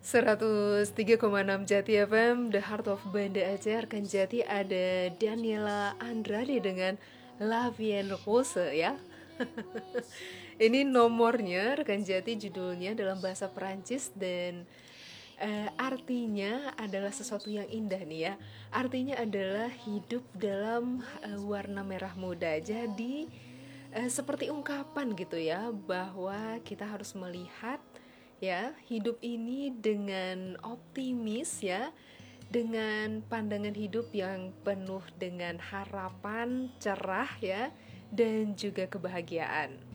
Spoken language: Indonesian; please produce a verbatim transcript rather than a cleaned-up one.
seratus tiga koma enam Jati F M, The Heart of Banda Aceh. Rekan Jati, ada Daniela Andrade dengan La Vie en Rose ya. Ini nomornya rekan Jati, judulnya dalam bahasa Perancis dan eh, artinya adalah sesuatu yang indah nih ya. Artinya adalah hidup dalam eh, warna merah muda. Jadi eh, seperti ungkapan gitu ya, bahwa kita harus melihat ya hidup ini dengan optimis ya, dengan pandangan hidup yang penuh dengan harapan cerah ya, dan juga kebahagiaan.